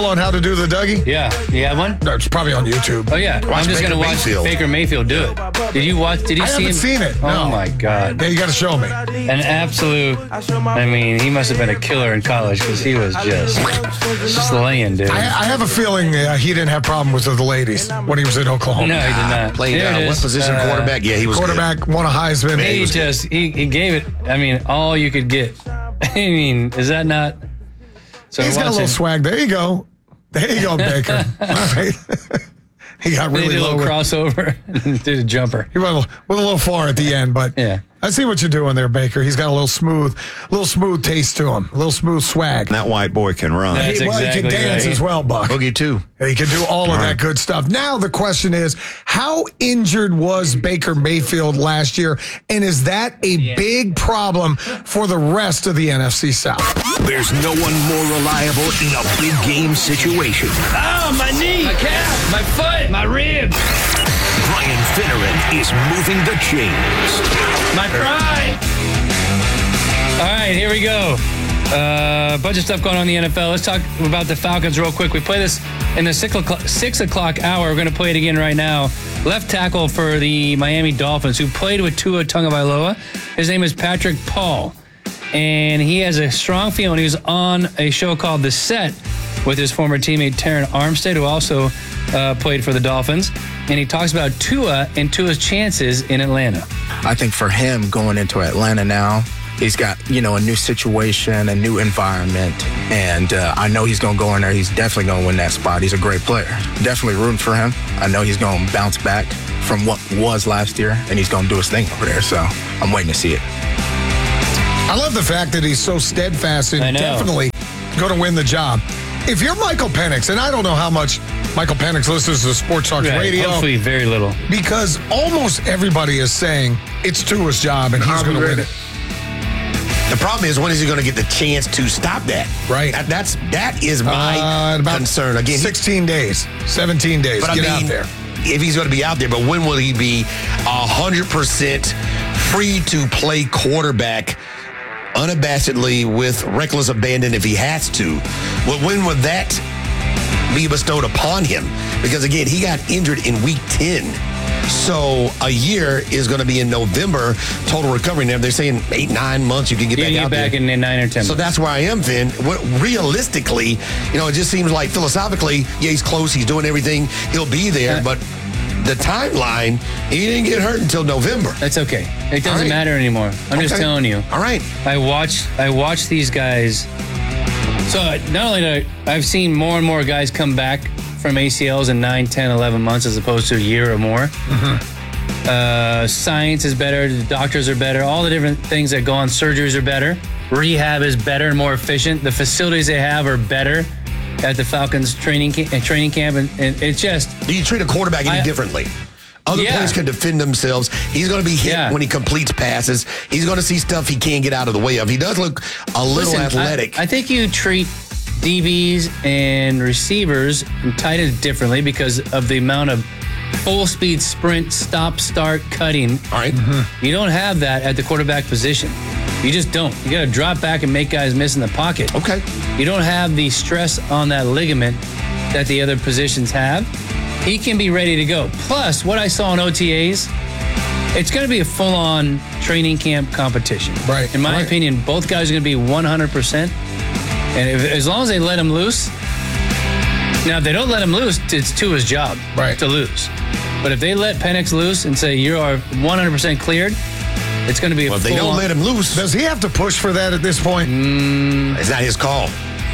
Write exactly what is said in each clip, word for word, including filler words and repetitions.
on how to do the Dougie? Yeah. You have one? No, it's probably on YouTube. Oh, yeah. Watch I'm just going to Baker watch Mayfield. Baker Mayfield do it. Did you watch? Did you I see haven't him? seen it. Oh, No. my God. Yeah, you got to show me. An absolute, I mean, he must have been a killer in college because he was just slaying, dude. I, I have a feeling uh, he didn't have problem with the ladies when he was in Oklahoma. No, he did not. Played There uh, it what is. position? Uh, Quarterback? Yeah, he was Quarterback, won a Heisman. He He was- just, he, he gave it, I mean, all you could get. I mean, is that not? So He's got a watching- little swag. There you go. There you go, Baker. All right. He got They really did a low. little with- crossover and did a jumper. He went a little, went a little far at the end, but Yeah. I see what you're doing there, Baker. He's got a little smooth, little smooth taste to him, a little smooth swag. That white boy can run. That's He, well, he can exactly dance right. as well, Buck. Boogie, too. He can do all of that good stuff. Now the question is, how injured was Baker Mayfield last year, and is that a big problem for the rest of the N F C South? There's no one more reliable in a big game situation. Oh, my knee, my calf, my foot, my rib, Brian Finneran is moving the chains. my pride. All right, here we go. Uh, a bunch of stuff going on in the N F L. Let's talk about the Falcons real quick. We play this in the six o'clock, six o'clock hour. We're going to play it again right now. Left tackle for the Miami Dolphins, who played with Tua Tagovailoa. His name is Patrick Paul, and he has a strong feeling. He was on a show called The Set with his former teammate Terran Armstead, who also uh, played for the Dolphins. And he talks about Tua and Tua's chances in Atlanta. I think for him going into Atlanta now, he's got, you know, a new situation, a new environment, and uh, I know he's going to go in there. He's definitely going to win that spot. He's a great player. Definitely rooting for him. I know he's going to bounce back from what was last year, and he's going to do his thing over there, so I'm waiting to see it. I love the fact that he's so steadfast I and know. definitely going to win the job. If you're Michael Penix, and I don't know how much Michael Penix listens to Sports Talk Right, Radio, hopefully very little. because almost everybody is saying it's Tua's job and he's going to win it. The problem is, when is he going to get the chance to stop that? Right. That, that's that is my Uh, about concern. Again, he- sixteen days, seventeen days. But Get I mean, out there. if he's going to be out there, but when will he be one hundred percent free to play quarterback unabashedly with reckless abandon if he has to? Well, when would that be bestowed upon him? Because, again, he got injured in week ten. So a year is going to be in November, total recovery. Now, they're saying eight, nine months you can get You back can out get back there. in, in nine or ten. So that's where I am, Finn. What, realistically, you know, it just seems like philosophically, yeah, he's close, he's doing everything, he'll be there, Yeah. but the timeline, he didn't get hurt until November. That's okay. It doesn't All right. matter anymore. I'm just Okay. telling you. All right. I watch I watch these guys. So not only do I, I've seen more and more guys come back from A C Ls in nine, ten, eleven months as opposed to a year or more. Mm-hmm. Uh, science is better. The doctors are better. All the different things that go on. Surgeries are better. Rehab is better and more efficient. The facilities they have are better at the Falcons training camp, training camp, and, and it's just Do you treat a quarterback any I- differently? Other Yeah. players can defend themselves. He's going to be hit Yeah. when he completes passes. He's going to see stuff he can't get out of the way of. He does look a little Listen, athletic. I, I think you treat D Bs and receivers and tight ends differently because of the amount of full speed sprint, stop, start, cutting. All right. You don't have that at the quarterback position. You just don't. You got to drop back and make guys miss in the pocket. Okay. You don't have the stress on that ligament that the other positions have. He can be ready to go. Plus, what I saw in O T As, it's going to be a full-on training camp competition. Right, In my right. opinion, both guys are going to be one hundred percent. And if, as long as they let him loose, now if they don't let him loose, it's Tua's job Right. to lose. But if they let Penix loose and say you are one hundred percent cleared, it's going to be a Well, if they full-on. don't let him loose, Does he have to push for that at this point? it's not his call.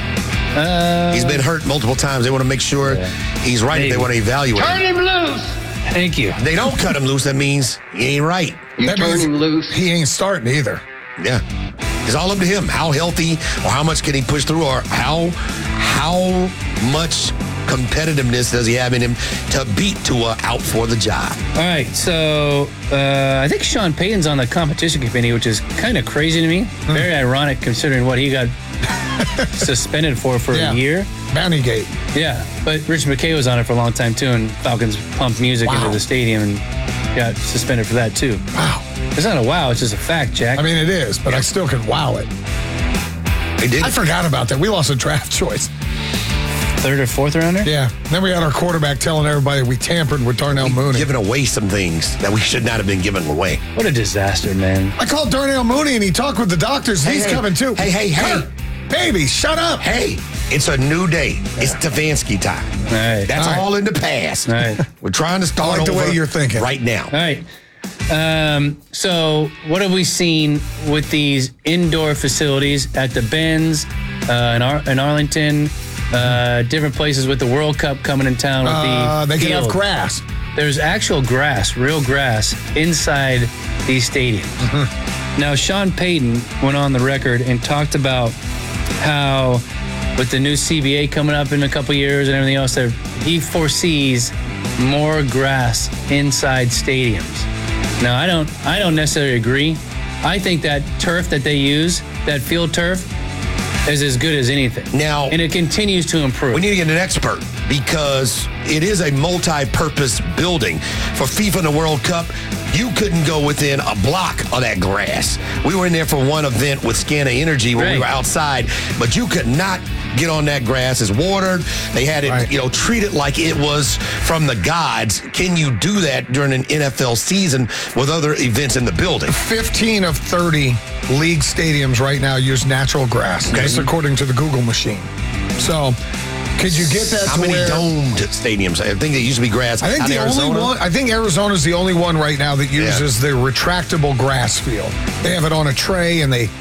Uh, He's been hurt multiple times. They want to make sure Yeah. he's right. They Maybe. want to evaluate him. him loose. Thank you. If they don't cut him loose, that means he ain't right. that means he ain't starting either. Yeah. It's all up to him. How healthy or how much can he push through or how how much competitiveness does he have in him to beat Tua out for the job? All right, so uh, I think Sean Payton's on the competition committee, which is kind of crazy to me. Very ironic considering what he got suspended for for Yeah. a year. Bounty Gate. Yeah, but Rich McKay was on it for a long time too, and Falcons pumped music Wow. into the stadium and got suspended for that too. Wow. It's not a wow, it's just a fact, Jack. I mean, it is, but I still can wow it. He did. I forgot about that. We lost a draft choice. Third or fourth rounder? Yeah. Then we had our quarterback telling everybody we tampered with Darnell Mooney. Giving away some things that we should not have been giving away. What a disaster, man. I called Darnell Mooney and he talked with the doctors. Hey, He's hey, coming too. hey, hey, hey. Kurt, baby, shut up. Hey, it's a new day. It's Stefanski time. All right. That's All right. all in the past. All right. We're trying to start I like the over way you're thinking. right now. All right. Um, so, what have we seen with these indoor facilities at the Benz, uh, in, Ar- in Arlington, uh, different places with the World Cup coming in town with Uh, the they can have field? grass. There's actual grass, real grass, inside these stadiums. Mm-hmm. Now, Sean Payton went on the record and talked about how, with the new C B A coming up in a couple years and everything else, there he foresees more grass inside stadiums. Now, I don't, I don't necessarily agree. I think that turf that they use, that field turf, is as good as anything. Now- and it continues to improve. We need to get an expert because it is a multi-purpose building. For FIFA and the World Cup, you couldn't go within a block of that grass. We were in there for one event with Scana Energy when we Right. were outside, but you could not get on that grass. It's watered. They had it, Right. you know, treated like it was from the gods. Can you do that during an N F L season with other events in the building? fifteen of thirty league stadiums right now use natural grass. Okay. This according to the Google machine. So, could you get that How to many where... domed stadiums? I think it used to be grass. I think out the in only Arizona. one. I think Arizona's the only one right now that uses the retractable grass field. They have it on a tray and they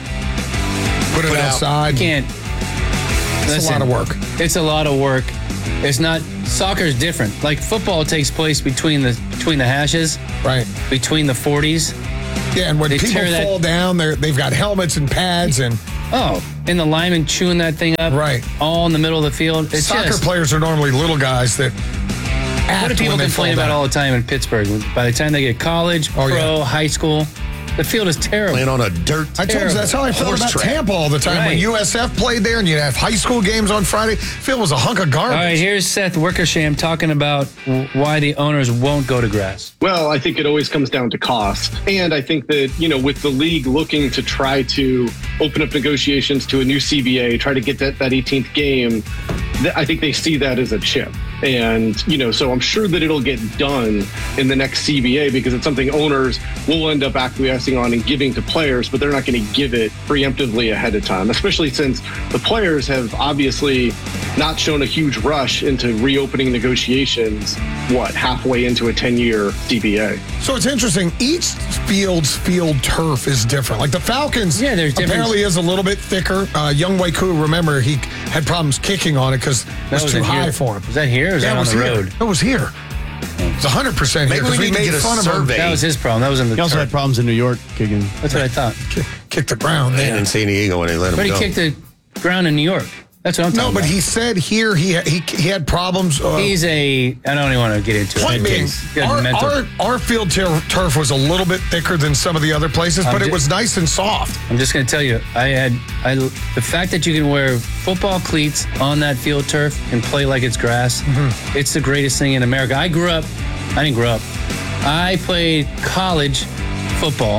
put it Put it out. outside. can't. It's a lot of work. It's a lot of work. It's not. Soccer's different. Like football takes place between the between the hashes, Right. between the forties. Yeah, and when They people tear that- fall down, they're, they've got helmets and pads and Oh, and the lineman chewing that thing up, Right. all in the middle of the field. It's soccer just, players are normally little guys that act what do people when they complain fall about down. all the time in Pittsburgh? By the time they get college, Oh, pro, yeah. high school, the field is terrible. Playing on a dirt. I told you that's how I felt Horse about track. Tampa all the time. When Right. U S F played there and you'd have high school games on Friday, field was a hunk of garbage. All right, here's Seth Wickersham talking about w- why the owners won't go to grass. Well, I think it always comes down to cost. And I think that, you know, with the league looking to try to open up negotiations to a new C B A, try to get that, that eighteenth game, th- I think they see that as a chip. And, you know, so I'm sure that it'll get done in the next C B A because it's something owners will end up acquiescing on and giving to players, but they're not going to give it preemptively ahead of time, especially since the players have obviously not shown a huge rush into reopening negotiations, what, halfway into a ten-year C B A. So it's interesting. Each field's field turf is different. Like the Falcons, Yeah, there's different- apparently is a little bit thicker. Uh, Young Waiku, remember, he had problems kicking on it because it That was too in high here. for him. Was that here or was Yeah, that it on was the here. road? It was here. It's one hundred percent here Maybe we because we, need to made get a fun of him. survey. That was his problem. That was in the He also turf. had problems in New York kicking. That's what I thought. Kicked the ground And there. in San Diego when they let him But he go. kicked the ground in New York. That's what I'm No, talking but about. he said here he he, he had problems. Uh, He's a. I don't even want to get into it. Point being, He's got our, mental- our, our field tur- turf was a little bit thicker than some of the other places, but I'm it ju- was nice and soft. I'm just going to tell you, I had I the fact that you can wear football cleats on that field turf and play like it's grass. Mm-hmm. It's the greatest thing in America. I grew up. I didn't grow up. I played college football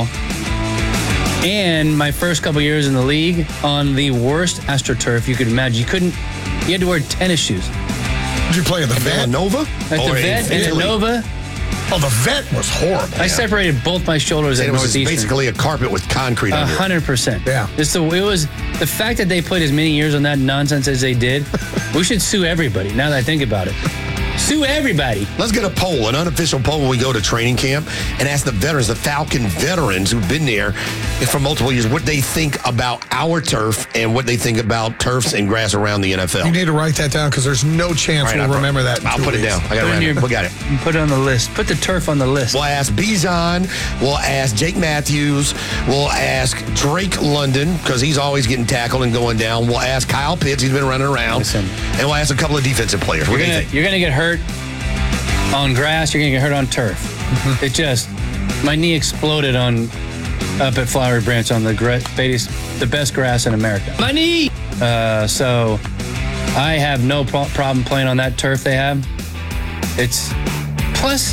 and my first couple years in the league on the worst AstroTurf you could imagine. You couldn't. You had to wear tennis shoes. Did you play at the vet? Villanova? At Or the in vet and at Philly? Nova, Oh, the vet was horrible. I separated both my shoulders And at it was just Northeastern. basically a carpet with concrete A under it. hundred percent. Yeah. It's the it was the fact that they put as many years on that nonsense as they did. We should sue everybody. Now that I think about it, sue everybody. Let's get a poll, an unofficial poll when we go to training camp and ask the veterans, the Falcon veterans who've been there for multiple years, what they think about our turf and what they think about turfs and grass around the N F L. You need to write that down because there's no chance All right, we'll I'll- remember that. in I'll two put it weeks. down. I got Put it it in right your- here. We got it. Put it on the list. Put the turf on the list. We'll ask Bijan. We'll ask Jake Matthews. We'll ask Drake London because he's always getting tackled and going down. We'll ask Kyle Pitts. He's been running around. Listen. And we'll ask a couple of defensive players. What You're do you gonna think? you're gonna get hurt on grass. You're gonna get hurt on turf. Mm-hmm. It just my knee exploded on up at Flowery Branch on the gra- biggest- the best grass in America. My knee. Uh, so I have no pro- problem playing on that turf they have. It's plus,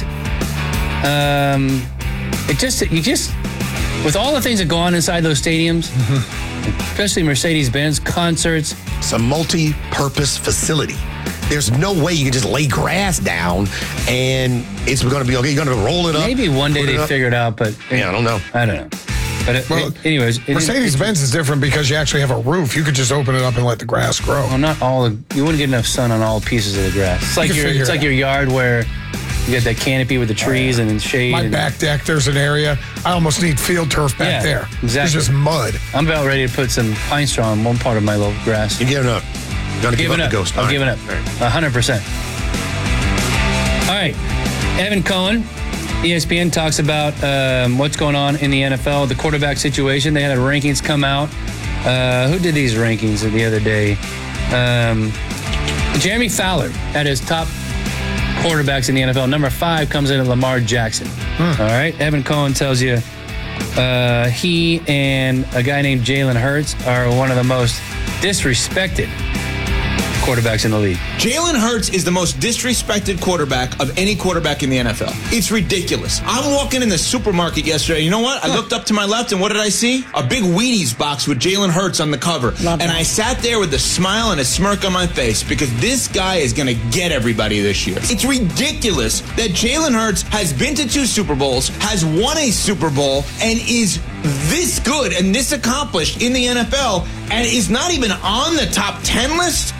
um, it just you just with all the things that go on inside those stadiums, especially Mercedes-Benz concerts. It's a multi-purpose facility. there's no way you can just lay grass down and it's going to be okay. You're going to roll it up. Maybe one day they figure it out, but yeah, I don't know. I don't know. But it, Well, it, anyways, it, Mercedes-Benz is different because you actually have a roof. You could just open it up and let the grass grow. well, not all. The, you wouldn't get enough sun on all pieces of the grass. It's like can your figure it's it like out. your yard where you got that canopy with the trees and shade. My and, back deck, there's an area. I almost need field turf back Yeah, there. exactly. It's just mud. I'm about ready to put some pine straw on one part of my little grass. You're giving up. You're going to give Giving up up. the ghost. I'm All right. giving up. All right. A hundred percent. All right. Evan Cohen, E S P N talks about um, what's going on in the N F L, the quarterback situation. They had a rankings come out. Uh, who did these rankings the other day? Um, Jeremy Fowler at his top quarterbacks in the N F L. Number five comes in at Lamar Jackson. Hmm. All right. Evan Cohen tells you uh, he and a guy named Jalen Hurts are one of the most disrespected quarterbacks in the league. Jalen Hurts is the most disrespected quarterback of any quarterback in the N F L. It's ridiculous. I'm walking in the supermarket yesterday. You know what? I looked up to my left, and what did I see? A big Wheaties box with Jalen Hurts on the cover. And I sat there with a smile and a smirk on my face because this guy is going to get everybody this year. It's ridiculous that Jalen Hurts has been to two Super Bowls, has won a Super Bowl, and is this good and this accomplished in the N F L, and is not even on the top ten list.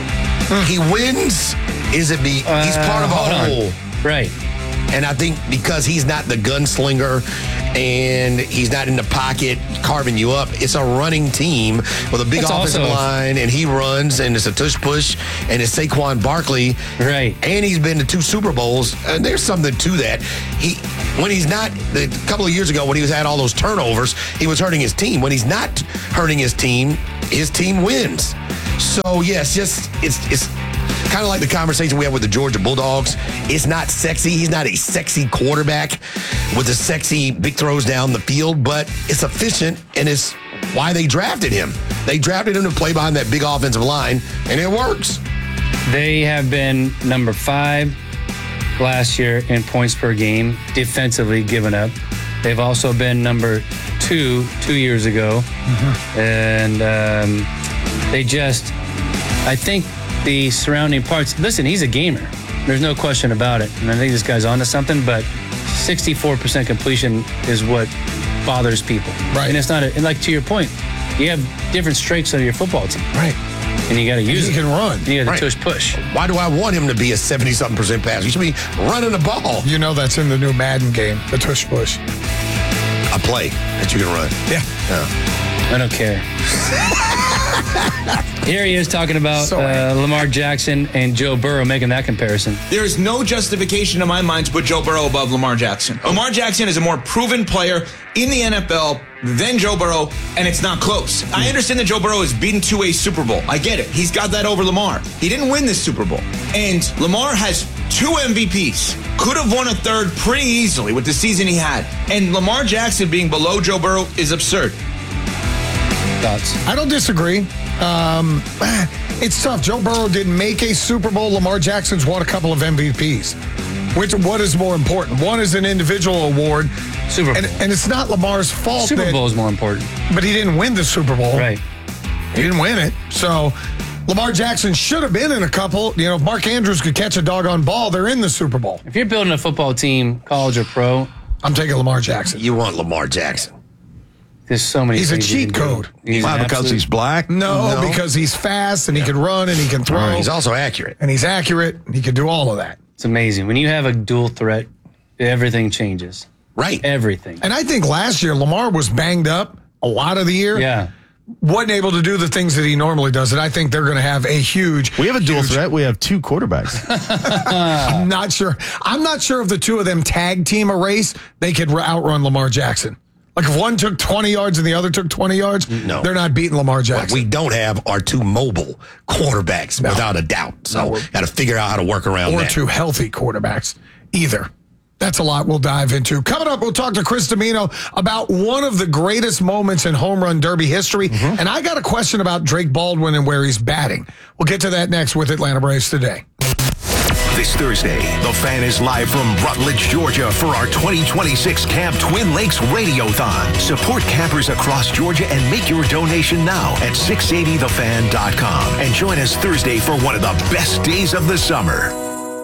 He wins. Is it be? He's part of a Uh, hold on. whole. Right. And I think because he's not the gunslinger and he's not in the pocket carving you up, it's a running team with a big It's offensive also- line, and he runs, and it's a tush push, and it's Saquon Barkley. Right. And he's been to two Super Bowls, and there's something to that. He, when he's not, a couple of years ago when he was had all those turnovers, he was hurting his team. When he's not hurting his team, his team wins. So yes, just it's it's kind of like the conversation we had with the Georgia Bulldogs. It's not sexy. He's not a sexy quarterback with the sexy big throws down the field, but it's efficient, and it's why they drafted him. They drafted him to play behind that big offensive line, and it works. They have been number five last year in points per game, defensively given up. They've also been number two two years ago. Mm-hmm. And um, they just, I think the surrounding parts, listen, he's a gamer. There's no question about it. And I think this guy's onto something, but sixty-four percent completion is what bothers people. Right. And it's not, a, and like to your point, you have different strengths on your football team. Right. And you got to use He it. can run. You got Right. to tush push. Why do I want him to be a seventy-something percent pass? He should be running the ball. You know that's in the new Madden game, the tush push. A play that you can run. Yeah. I don't care. Here he is talking about So uh, Lamar Jackson and Joe Burrow, making that comparison. There is no justification in my mind to put Joe Burrow above Lamar Jackson. Lamar Jackson is a more proven player in the N F L than Joe Burrow, and it's not close. I understand that Joe Burrow has been to a Super Bowl. I get it. He's got that over Lamar. He didn't win this Super Bowl. And Lamar has two M V Ps. Could have won a third pretty easily with the season he had. And Lamar Jackson being below Joe Burrow is absurd. Thoughts? I don't disagree. Um, it's tough. Joe Burrow didn't make a Super Bowl. Lamar Jackson's won a couple of M V Ps. Which what is more important? One is an individual award, Super Bowl. and, and it's not Lamar's fault. Super that, Bowl is more important. but he didn't win the Super Bowl. Right. He didn't win it. So Lamar Jackson should have been in a couple. You know, if Mark Andrews could catch a doggone ball, they're in the Super Bowl. If you're building a football team, college or pro, I'm taking Lamar Jackson. You want Lamar Jackson. there's so many He's a things you cheat can do. code. He's Why? an Because absolute- he's black? No, because he's fast and he can run and he can throw. Right, he's also accurate. and he's accurate and he can do all of that. It's amazing. When you have a dual threat, everything changes. Right. Everything. And I think last year Lamar was banged up a lot of the year. Yeah. Wasn't able to do the things that he normally does. And I think they're going to have a huge. We have a dual huge- threat. We have two quarterbacks. I'm not sure. I'm not sure if the two of them tag team a race, they could outrun Lamar Jackson. Like if one took twenty yards and the other took twenty yards, No. they're not beating Lamar What Jackson. we don't have are two mobile quarterbacks No. without a doubt. So got to figure out how to work around or that. two healthy quarterbacks either. That's a lot we'll dive into. Coming up, we'll talk to Chris Domino about one of the greatest moments in home run derby history. Mm-hmm. And I got a question about Drake Baldwin and where he's batting. We'll get to that next with Atlanta Braves Today. This Thursday, The Fan is live from Rutledge, Georgia for our twenty twenty-six Camp Twin Lakes Radiothon. Support campers across Georgia and make your donation now at six eighty the fan dot com. And join us Thursday for one of the best days of the summer.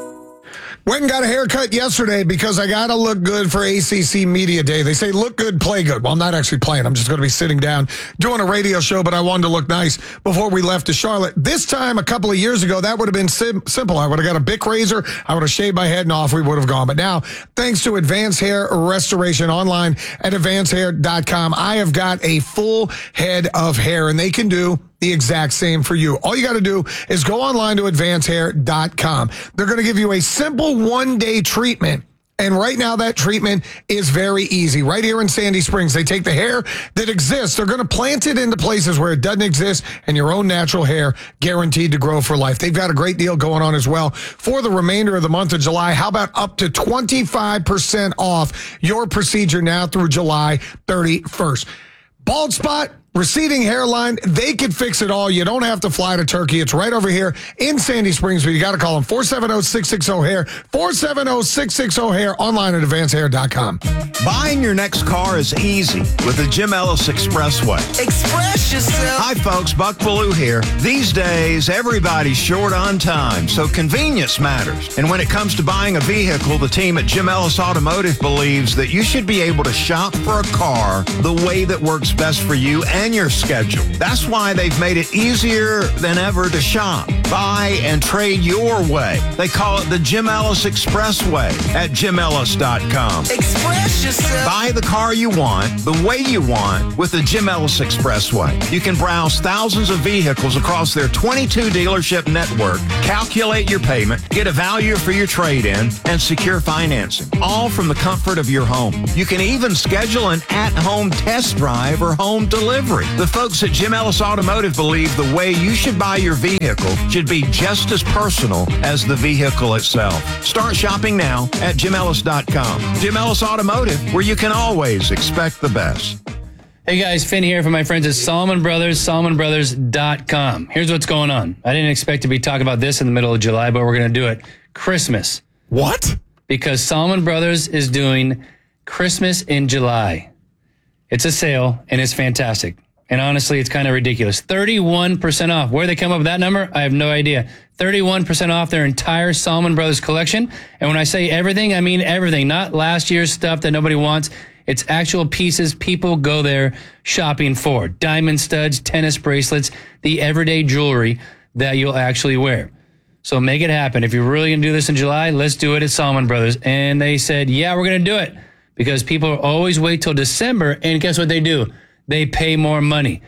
Went and got a haircut yesterday because I got to look good for A C C Media Day. They say look good, play good. Well, I'm not actually playing. I'm just going to be sitting down doing a radio show, but I wanted to look nice before we left to Charlotte. This time, a couple of years ago, that would have been sim- simple. I would have got a Bic razor. I would have shaved my head and off we would have gone. But now, thanks to Advanced Hair Restoration online at advanced hair dot com, I have got a full head of hair, and they can do the exact same for you. All you got to do is go online to advanced hair dot com. They're going to give you a simple one-day treatment. And right now, that treatment is very easy. Right here in Sandy Springs, they take the hair that exists. They're going to plant it into places where it doesn't exist, and your own natural hair guaranteed to grow for life. They've got a great deal going on as well for the remainder of the month of July. How about up to twenty-five percent off your procedure now through July thirty-first? Bald spot, receding hairline, they can fix it all. You don't have to fly to Turkey. It's right over here in Sandy Springs, but you got to call them four seven zero, six six zero, hair, four seven zero, six six zero, hair, online at advanced hair dot com. Buying your next car is easy with the Jim Ellis Expressway. Express yourself. Hi, folks. Buck Ballou here. These days, everybody's short on time, so convenience matters. And when it comes to buying a vehicle, the team at Jim Ellis Automotive believes that you should be able to shop for a car the way that works best for you and your schedule. That's why they've made it easier than ever to shop, buy, and trade your way. They call it the Jim Ellis Expressway at jim ellis dot com. Express yourself. Buy the car you want, the way you want, with the Jim Ellis Expressway. You can browse thousands of vehicles across their twenty-two dealership network, calculate your payment, get a value for your trade-in, and secure financing, all from the comfort of your home. You can even schedule an at-home test drive or home delivery. The folks at Jim Ellis Automotive believe the way you should buy your vehicle should be just as personal as the vehicle itself. Start shopping now at jim ellis dot com. Jim Ellis Automotive, where you can always expect the best. Hey guys, Finn here from my friends at Salomon Brothers, salomon brothers dot com. Here's what's going on. I didn't expect to be talking about this in the middle of July, but we're going to do it. Christmas. What? Because Salomon Brothers is doing Christmas in July. It's a sale, and it's fantastic. And honestly, it's kind of ridiculous. thirty-one percent off. Where they come up with that number, I have no idea. thirty-one percent off their entire Salomon Brothers collection. And when I say everything, I mean everything. Not last year's stuff that nobody wants. It's actual pieces people go there shopping for. Diamond studs, tennis bracelets, the everyday jewelry that you'll actually wear. So make it happen. If you're really going to do this in July, let's do it at Salomon Brothers. And they said, yeah, we're going to do it. Because people always wait till December, and guess what they do? They pay more money.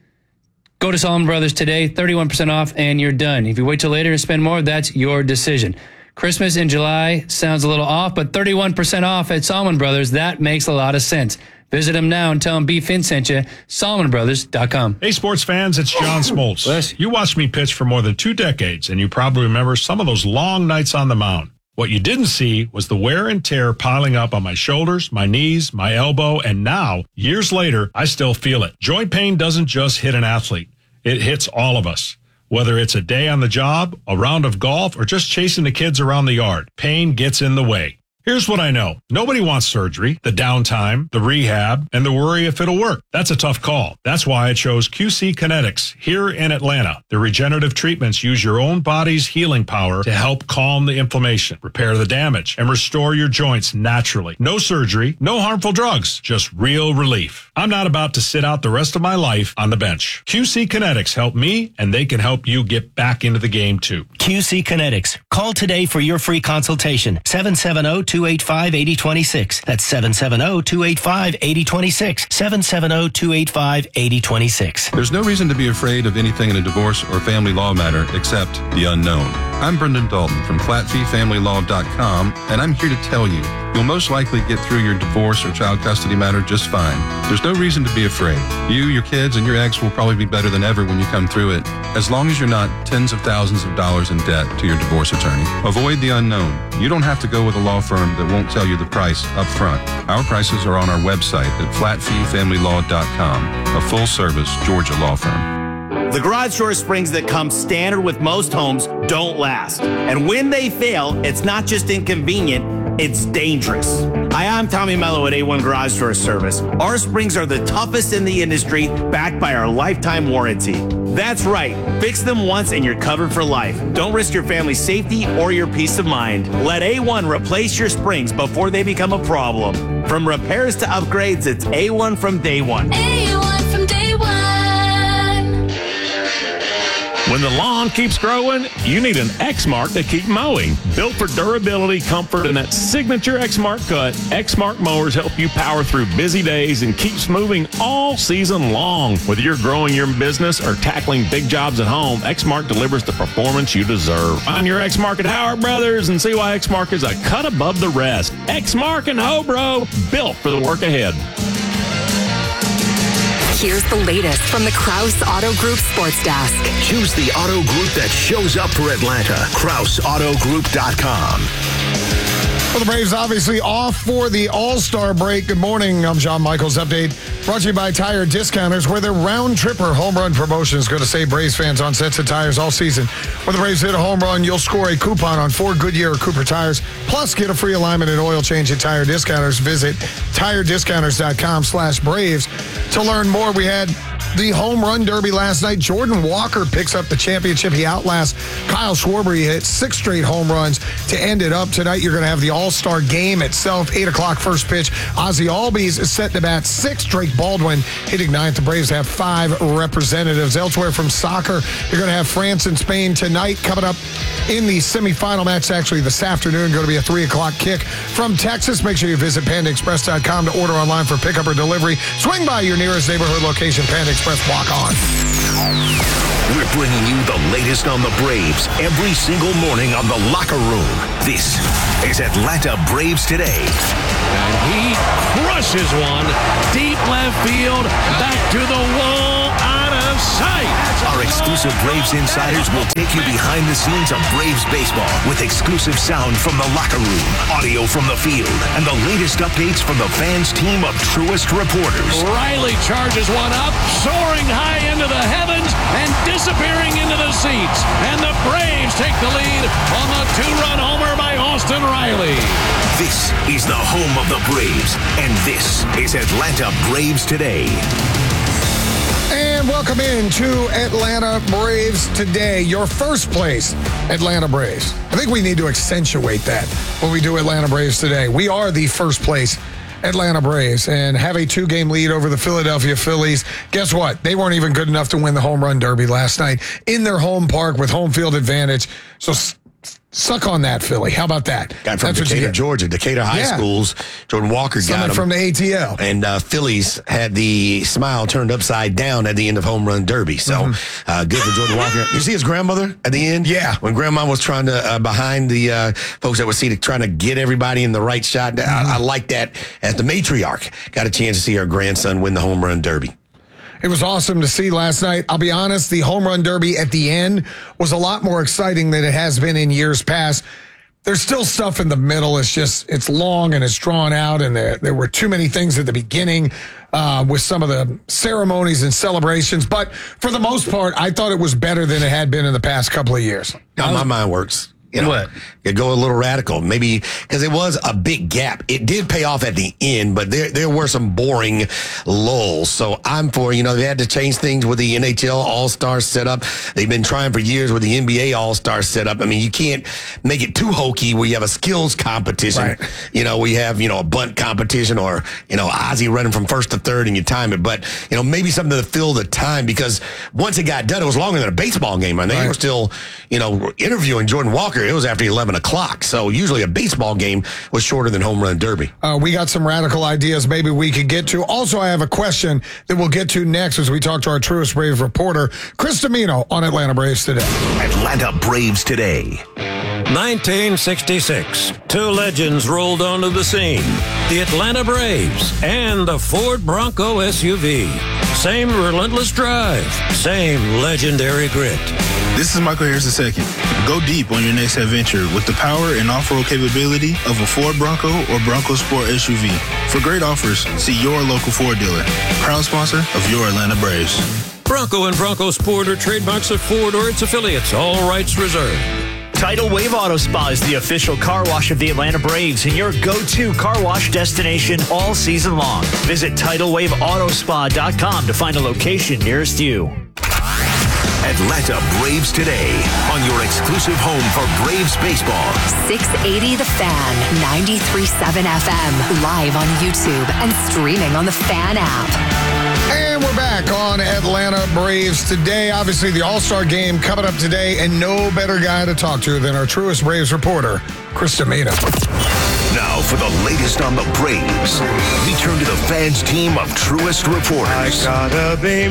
Go to Salomon Brothers today, thirty-one percent off, and you're done. If you wait till later and spend more, that's your decision. Christmas in July sounds a little off, but thirty-one percent off at Salomon Brothers, that makes a lot of sense. Visit them now and tell them B. Finn sent you, salomon brothers dot com. Hey, sports fans, it's John Smoltz. Bless you watched me pitch for more than two decades, and you probably remember some of those long nights on the mound. What you didn't see was the wear and tear piling up on my shoulders, my knees, my elbow, and now, years later, I still feel it. Joint pain doesn't just hit an athlete. It hits all of us. Whether it's a day on the job, a round of golf, or just chasing the kids around the yard, pain gets in the way. Here's what I know. Nobody wants surgery, the downtime, the rehab, and the worry if it'll work. That's a tough call. That's why I chose Q C Kinetics here in Atlanta. The regenerative treatments use your own body's healing power to help calm the inflammation, repair the damage, and restore your joints naturally. No surgery, no harmful drugs, just real relief. I'm not about to sit out the rest of my life on the bench. Q C Kinetics help me, and they can help you get back into the game too. Q C Kinetics. Call today for your free consultation. seven seven zero, two eight five, eight zero two six. That's seven seven zero, two eight five, eight zero two six. seven seven zero, two eight five, eight zero two six. There's no reason to be afraid of anything in a divorce or family law matter except the unknown. I'm Brendan Dalton from flat fee family law dot com, and I'm here to tell you you'll most likely get through your divorce or child custody matter just fine. There's no reason to be afraid. You, your kids, and your ex will probably be better than ever when you come through it, as long as you're not tens of thousands of dollars in debt to your divorce attorney. Avoid the unknown. You don't have to go with a law firm that won't tell you the price up front. Our prices are on our website at flat fee family law dot com, a full-service Georgia law firm. The garage door springs that come standard with most homes don't last. And when they fail, it's not just inconvenient, it's dangerous. Hi, I'm Tommy Mello at A one Garage Door Service. Our springs are the toughest in the industry, backed by our lifetime warranty. That's right. Fix them once and you're covered for life. Don't risk your family's safety or your peace of mind. Let A one replace your springs before they become a problem. From repairs to upgrades, it's A one from day one. A one from day one. When the lawn keeps growing, you need an Exmark to keep mowing. Built for durability, comfort, and that signature Exmark cut, Exmark mowers help you power through busy days and keeps moving all season long. Whether you're growing your business or tackling big jobs at home, Exmark delivers the performance you deserve. Find your Exmark at Howard Brothers and see why Exmark is a cut above the rest. Exmark and Hobro, built for the work ahead. Here's the latest from the Krause Auto Group Sports Desk. Choose the auto group that shows up for Atlanta. Krause Auto Group dot com. Well, the Braves obviously off for the All-Star break. Good morning. I'm John Michaels. Update brought to you by Tire Discounters, where their round-tripper home run promotion is going to save Braves fans on sets of tires all season. When the Braves hit a home run, you'll score a coupon on four Goodyear or Cooper tires, plus get a free alignment and oil change at Tire Discounters. Visit tire discounters dot com slash Braves to learn more. We had the home run derby last night. Jordan Walker picks up the championship. He outlasts Kyle Schwarber. He hit six straight home runs to end it up. Tonight, you're going to have the All-Star game itself. eight o'clock first pitch. Ozzy Albies is set to bat six. Drake Baldwin hitting ninth. The Braves have five representatives. Elsewhere from soccer, you're going to have France and Spain tonight. Coming up in the semifinal match, actually this afternoon, going to be a three o'clock kick from Texas. Make sure you visit panda express dot com to order online for pickup or delivery. Swing by your nearest neighborhood location. Panda Express. Walk on. We're bringing you the latest on the Braves every single morning on The Locker Room. This is Atlanta Braves Today. And he crushes one deep left field, back to the wall, out of sight. Our exclusive Braves insiders will take you behind the scenes of Braves baseball with exclusive sound from The Locker Room, audio from the field, and the latest updates from the fans' team of truest reporters. Riley charges one up, soaring high into the heavens and disappearing into the seats. And the Braves take the lead on the two-run homer by Austin Riley. This is the home of the Braves, and this is Atlanta Braves Today. And welcome in to Atlanta Braves Today, your first place Atlanta Braves. I think we need to accentuate that when we do Atlanta Braves Today. We are the first place Atlanta Braves and have a two-game lead over the Philadelphia Phillies. Guess what? They weren't even good enough to win the home run derby last night in their home park with home field advantage. So suck on that, Philly. How about that? Guy from That's Decatur, Georgia, Decatur High Yeah. Schools. Jordan Walker Someone got him. from the A T L. And uh, Phillies had the smile turned upside down at the end of home run derby. So Mm-hmm. uh, good for Jordan Walker. You see his grandmother at the end? Yeah. When grandma was trying to, uh, behind the uh, folks that were seated, trying to get everybody in the right shot. Mm-hmm. I, I like that as the matriarch got a chance to see her grandson win the home run derby. It was awesome to see last night. I'll be honest, the home run derby at the end was a lot more exciting than it has been in years past. There's still stuff in the middle. It's just, it's long and it's drawn out, and there, there were too many things at the beginning uh, with some of the ceremonies and celebrations. But for the most part, I thought it was better than it had been in the past couple of years. How my mind works. You know, What? You go a little radical, maybe because it was a big gap. It did pay off at the end, but there there were some boring lulls. So I'm for, you know, they had to change things with the N H L All-Star setup. They've been trying for years with the N B A All-Star setup. I mean, you can't make it too hokey where you have a skills competition. Right. You know, we have, you know, a bunt competition or, you know, Ozzy running from first to third and you time it. But, you know, maybe something to fill the time, because once it got done, it was longer than a baseball game. I mean, they Right. were still, you know, interviewing Jordan Walker. It was after eleven o'clock. So usually a baseball game was shorter than home run derby. Uh, we got some radical ideas maybe we could get to. Also, I have a question that we'll get to next as we talk to our truest Braves reporter, Chris Domino, on Atlanta Braves Today. Atlanta Braves Today. nineteen sixty-six. Two legends rolled onto the scene. The Atlanta Braves and the Ford Bronco S U V. Same relentless drive. Same legendary grit. This is Michael Harris the second. Go deep on your next adventure with the power and off-road capability of a Ford Bronco or Bronco Sport S U V. For great offers, see your local Ford dealer. Proud sponsor of your Atlanta Braves. Bronco and Bronco Sport are trademarks of Ford or its affiliates. All rights reserved. Tidal Wave Auto Spa is the official car wash of the Atlanta Braves and your go-to car wash destination all season long. Visit tidal wave auto spa dot com to find a location nearest you. Atlanta Braves Today on your exclusive home for Braves baseball. six eighty The Fan, ninety-three point seven F M, live on YouTube and streaming on the Fan app. And we're back on Atlanta Braves Today. Obviously, the All-Star Game coming up today, and no better guy to talk to than our Truist Braves reporter, Chris D'Amino. Now for the latest on the Braves, we turn to the Fans team of Truist reporters. I gotta be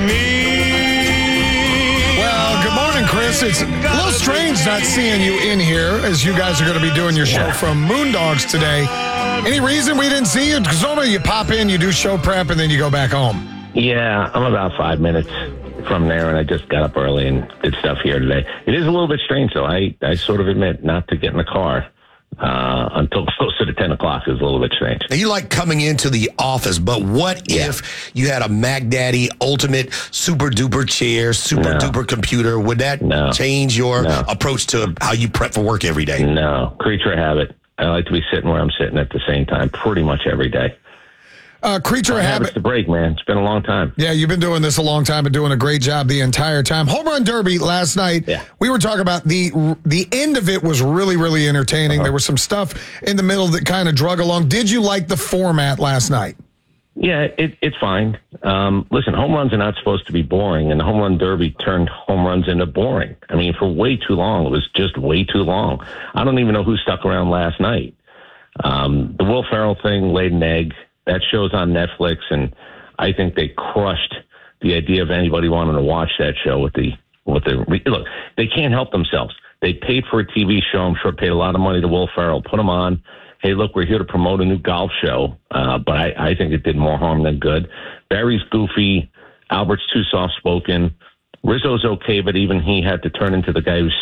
me. Well, good morning, Chris. It's a little strange not seeing you in here, as you guys are going to be doing your show from Moondogs today. Any reason we didn't see you? Because normally you pop in, you do show prep, and then you go back home. Yeah, I'm about five minutes from there, and I just got up early and did stuff here today. It is a little bit strange, though. I, I sort of admit not to get in the car uh, until closer to ten o'clock is a little bit strange. Now, you like coming into the office, but what Yeah. if you had a Mac Daddy ultimate super duper chair, super No. duper computer? Would that No. change your No. approach to how you prep for work every day? No, creature of habit. I like to be sitting where I'm sitting at the same time pretty much every day. Uh, creature of habit. Habits to break, man. It's been a long time. Yeah, you've been doing this a long time and doing a great job the entire time. Home Run Derby last night, Yeah. we were talking about the the end of it was really, really entertaining. Uh-huh. There was some stuff in the middle that kind of drug along. Did you like the format last night? Yeah, it, it's fine. Um, listen, home runs are not supposed to be boring, and the Home Run Derby turned home runs into boring. I mean, for way too long. It was just way too long. I don't even know who stuck around last night. Um, the Will Ferrell thing laid an egg. That show's on Netflix, and I think they crushed the idea of anybody wanting to watch that show with the with the look. They can't help themselves. They paid for a T V show. I'm sure paid a lot of money to Will Ferrell. Put him on. Hey, look, we're here to promote a new golf show. Uh, but I, I think it did more harm than good. Barry's goofy. Albert's too soft spoken. Rizzo's okay, but even he had to turn into the guy who's